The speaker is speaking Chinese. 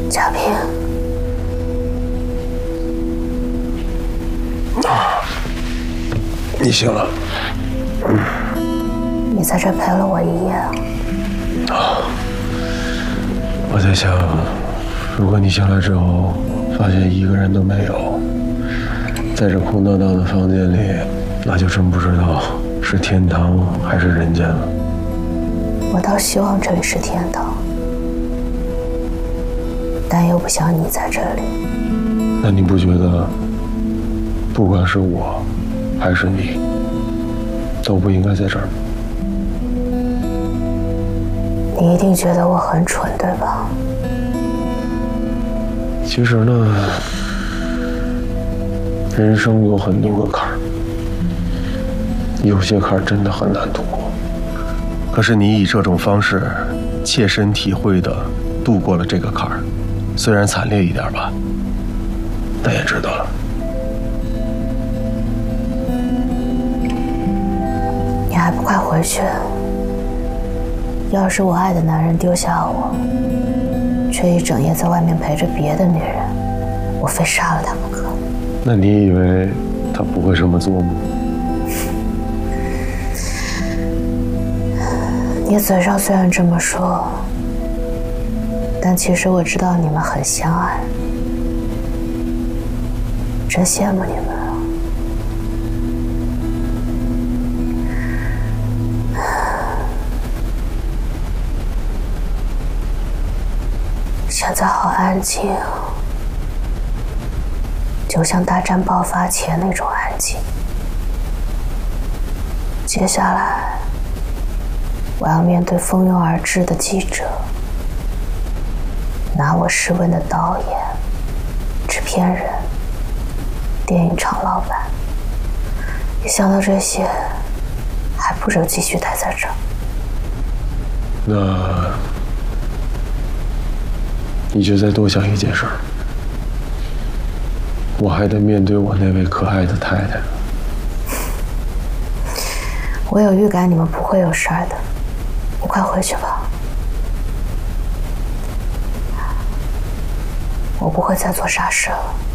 嘉平， 你醒了。 你在这陪了我一夜啊。 我在想，如果你醒来之后发现一个人都没有，在这空荡荡的房间里，那就真不知道是天堂还是人间了。 我倒希望这里是天堂，但又不想你在这里。 那你不觉得，不管是我，还是你，都不应该在这儿吗？ 你一定觉得我很蠢，对吧？ 其实呢，人生有很多个坎儿，有些坎儿真的很难度过。可是你以这种方式切身体会地度过了这个坎儿，虽然惨烈一点吧，但也值得了。 你还不快回去？要是我爱的男人丢下我，却一整夜在外面陪着别的女人，我非杀了他不可。 那你以为他不会这么做吗？ 你嘴上虽然这么说，但其实我知道你们很相爱，真羡慕你们啊。现在好安静，就像大战爆发前那种安静。接下来，我要面对蜂拥而至的记者，拿我试问的导演、制片人、电影厂老板。一想到这些，还不如继续待在这儿。 那你就再多想一件事儿，我还得面对我那位可爱的太太。 我有预感你们不会有事儿的，你快回去吧。我不会再做傻事了。